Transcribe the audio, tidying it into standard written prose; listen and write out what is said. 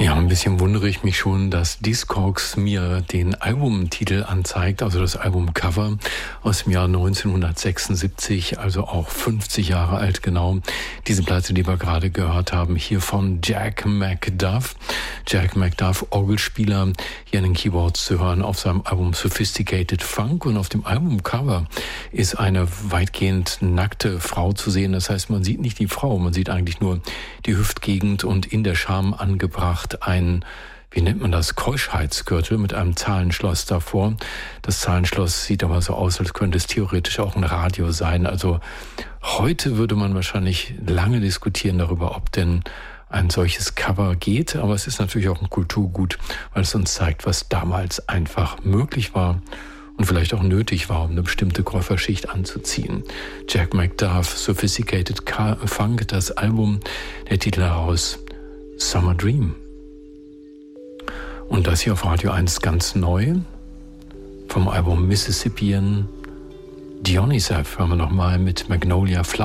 Ja, ein bisschen wundere ich mich schon, dass Discogs mir den Albumtitel anzeigt, also das Albumcover aus dem Jahr 1976, also auch 50 Jahre alt genau. Diese Platte, die wir gerade gehört haben, hier von Jack McDuff. Jack McDuff, Orgelspieler, hier an den Keyboards zu hören auf seinem Album Sophisticated Funk. Und auf dem Albumcover ist eine weitgehend nackte Frau zu sehen. Das heißt, man sieht nicht die Frau, man sieht eigentlich nur die Hüftgegend und in der Scham angebracht ein, wie nennt man das, Keuschheitsgürtel mit einem Zahlenschloss davor. Das Zahlenschloss sieht aber so aus, als könnte es theoretisch auch ein Radio sein. Also heute würde man wahrscheinlich lange diskutieren darüber, ob denn ein solches Cover geht. Aber es ist natürlich auch ein Kulturgut, weil es uns zeigt, was damals einfach möglich war und vielleicht auch nötig war, um eine bestimmte Käuferschicht anzuziehen. Jack McDuff, Sophisticated Funk, das Album, der Titel heraus, Summer Dream. Und das hier auf Radio 1 ganz neu, vom Album Mississippian Dionysus, hören wir nochmal mit Magnolia Flower.